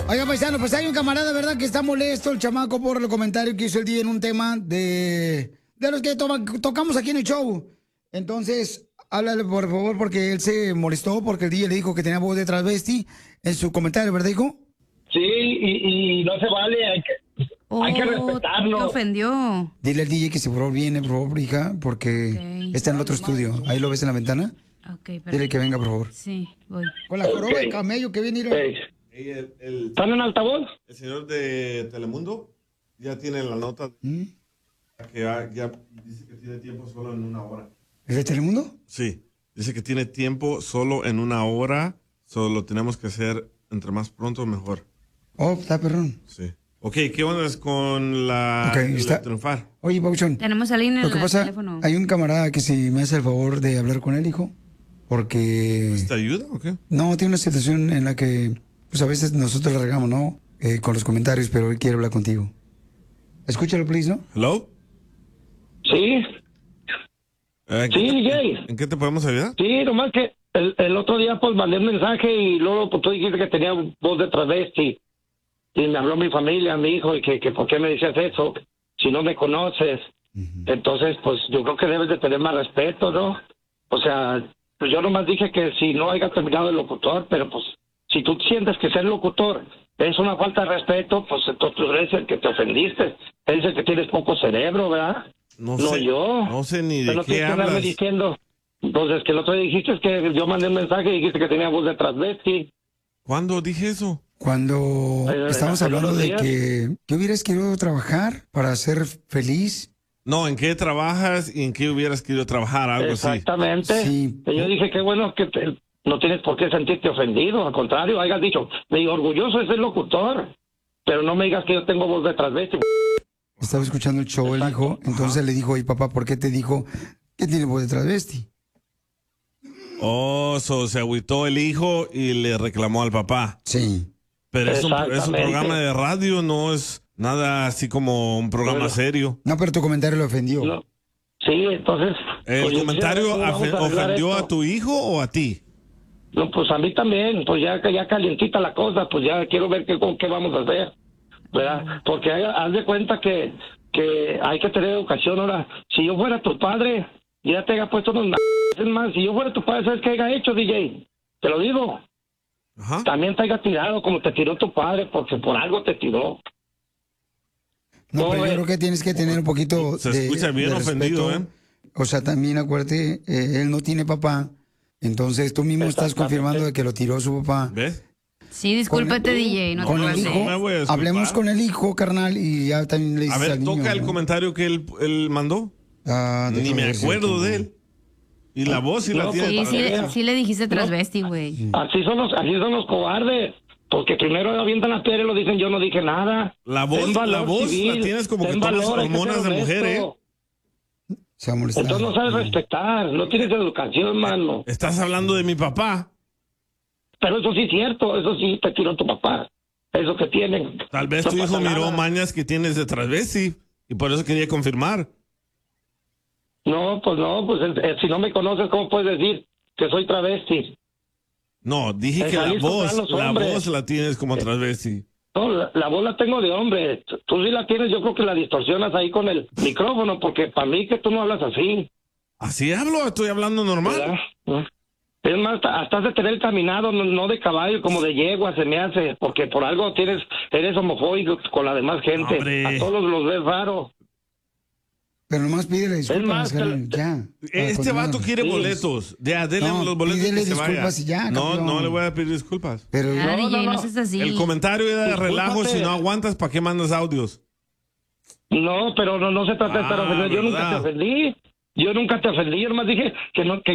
Oiga, paisano, pues hay un camarada, ¿verdad? Que está molesto el chamaco por el comentario que hizo el día en un tema de los que tocamos aquí en el show. Entonces, háblale por favor porque él se molestó porque el DJ le dijo que tenía voz de transvesti en su comentario, ¿verdad, hijo? Sí, y no se vale, hay que respetarlo. Te ofendió. Dile al DJ que se por favor viene, por favor, hija, porque está en el otro estudio. Ahí lo ves en la ventana. Okay, dile que venga, por favor. Sí, voy. Con la joroba de camello que viene. ¿Están en altavoz? El señor de Telemundo ya tiene la nota que ya dice que tiene tiempo solo en una hora. ¿Es de Telemundo? Sí, dice que tiene tiempo solo en una hora, solo lo tenemos que hacer entre más pronto mejor. Oh, está perrón. Sí. Ok, ¿qué onda es con la está. triunfar? Oye, Pauchón. Tenemos a alguien en Lo que el pasa, teléfono. hay un camarada que si me hace el favor de hablar con él, hijo, porque... ¿Te ayuda o qué? No, tiene una situación en la que, pues a veces nosotros le regamos, ¿no? Con los comentarios, pero él quiere hablar contigo. Escúchalo, please, ¿no? ¿Hello? Sí. Sí, DJ. ¿En qué te podemos ayudar? Sí, nomás que el otro día pues mandé un mensaje y luego pues, tú dijiste que tenía voz de travesti. Y me habló mi familia, mi hijo, y que ¿por qué me decías eso? Si no me conoces. Entonces, pues yo creo que debes de tener más respeto, ¿no? O sea, pues yo nomás dije que si no haya terminado el locutor, pero pues si tú sientes que ser locutor es una falta de respeto, pues entonces tú eres el que te ofendiste. Eres el que tienes poco cerebro, ¿verdad? No No sé, yo. No sé ni de Pero qué tienes que andarme hablas. diciendo. Entonces, que el otro día dijiste que yo mandé un mensaje y dijiste que tenía voz de transvesti. ¿Cuándo dije eso? Cuando estamos hablando de que hubieras querido trabajar para ser feliz. No, ¿en qué trabajas y en qué hubieras querido trabajar? Algo Exactamente. Sí. Y yo dije, qué bueno que no tienes por qué sentirte ofendido. Al contrario, hayas dicho, me digo, orgulloso de ser locutor. Pero no me digas que yo tengo voz de transvesti. Estaba escuchando el show el hijo, entonces le dijo, oye, papá, ¿por qué te dijo que tiene voz de transvesti? Oh, se agüitó el hijo y le reclamó al papá. Sí. Pero es un programa de radio, no es nada así como un programa serio. No, pero tu comentario lo ofendió. No. Sí, entonces... ¿El pues, comentario ofendió esto. a tu hijo o a ti? No, pues a mí también, pues ya calientita la cosa, pues ya quiero ver con qué vamos a hacer, ¿verdad? Porque haz de cuenta que hay que tener educación ahora. Si yo fuera tu padre, ya te haya puesto unos es más, si yo fuera tu padre, ¿sabes qué haya hecho, DJ? Te lo digo. Ajá. También te haya tirado como te tiró tu padre, porque por algo te tiró. No, pero yo creo que tienes que tener un poquito Se escucha bien ofendido, ¿eh? O sea, también acuérdate, él no tiene papá, entonces tú mismo estás confirmando de que lo tiró su papá. ¿Ves? Sí, discúlpate, DJ. No Con te el pases. hijo, No me voy a disculpar. hablemos con el hijo, carnal, y ya también le dices A ver, al niño. toca el ¿no? comentario que él mandó. Ni déjame me ver si acuerdo lo de tengo. él. Y la voz sí la No, tiene. Sí le dijiste transvesti, güey. Así son los cobardes. Porque primero avientan la piedra y lo dicen, yo no dije nada. La voz Ten valor la civil, tienes como que ten tomas valor, hay que hormonas ser de mujer, ¿eh? honesto. Se va a molestar. Entonces no sabes respetar, no tienes educación, mano. Estás hablando de mi papá. Pero eso sí es cierto, eso sí te tiró tu papá. Eso que tienen. Tal vez No tu hijo pasa miró nada. mañas que tienes de transvesti y por eso quería confirmar. No, pues si no me conoces, ¿cómo puedes decir que soy travesti? No, dije En que la Jalisco están los hombres. voz la tienes como transvesti. No, la voz la tengo de hombre. Tú sí la tienes, yo creo que la distorsionas ahí con el micrófono, porque para mí que tú no hablas así. Así hablo, estoy hablando normal. ¿Verdad? ¿No? Es más, hasta has de tener caminado, no de caballo, como de yegua, se me hace, porque por algo eres homofóbico con la demás gente. Hombre. A todos los ves raro. Pero nomás pídele disculpas, más, carnal, ya. Este vato quiere boletos. Ya, denle No, los boletos pídele que se vaya. disculpas y ya, No, campeón. no le voy a pedir disculpas. Pero Ah, DJ, no. no seas así. El comentario era de relajo. Si no aguantas, ¿para qué mandas audios? No, pero no se trata de estar ofendido. Yo nunca te ¿verdad? ofendí. Yo nunca te ofendí. Yo nomás dije que no, que